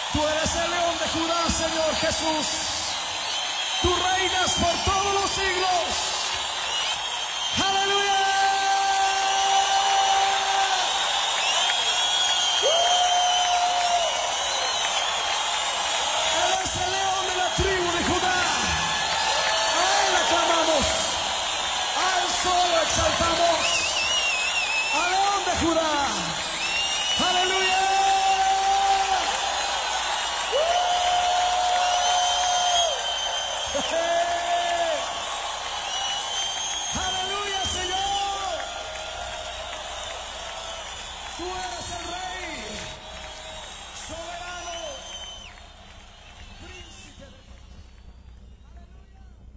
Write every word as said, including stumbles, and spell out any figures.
Tú eres el león de Judá, Señor Jesús. Tú reinas por todos los siglos.